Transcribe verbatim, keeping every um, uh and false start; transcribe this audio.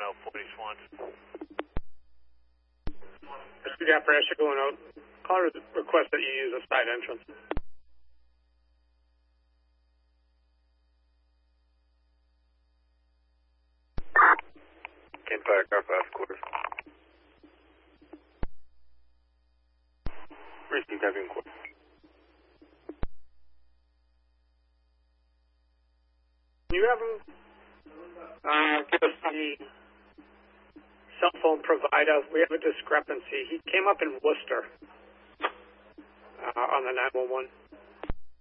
oh forty Swan. You got pressure going out. Caller request that you use a side entrance. Empire car five quarters. Racing typing quarter. You have him uh, give us the cell phone provider. We have a discrepancy. He came up in Worcester uh, on the nine one one.